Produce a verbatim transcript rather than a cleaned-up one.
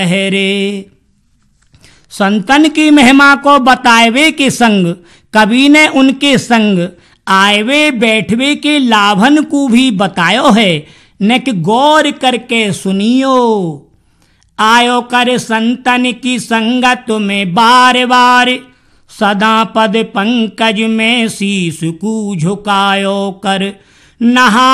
है रे। संतन की महिमा को बताएवे के संग कवि ने उनके संग आएवे बैठवे के लाभन को भी बतायो है। न कि गौर करके सुनियो, आयो कर संतन की संगत में बार बार, सदा पद पंकज में शीश को झुकायो कर नहा